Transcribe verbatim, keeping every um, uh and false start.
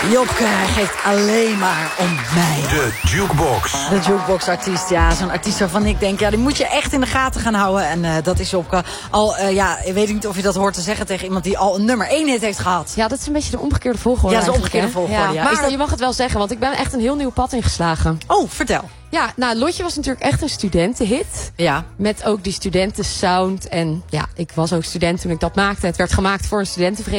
Jobke geeft alleen maar om mij. De Jukebox. De Jukebox-artiest, ja. Zo'n artiest waarvan ik denk, ja, die moet je echt in de gaten gaan houden. En uh, dat is Jobke. Al, uh, ja, ik weet niet of je dat hoort te zeggen tegen iemand die al een nummer één hit heeft gehad. Ja, dat is een beetje de omgekeerde volgorde. Ja, dat is de omgekeerde volgorde, ja. ja. Maar dat... je mag het wel zeggen, want ik ben echt een heel nieuw pad ingeslagen. Oh, vertel. Ja, nou, Lotje was natuurlijk echt een studentenhit. Ja. Met ook die studentensound. En ja, ik was ook student toen ik dat maakte. Het werd gemaakt voor een studentenvereniging.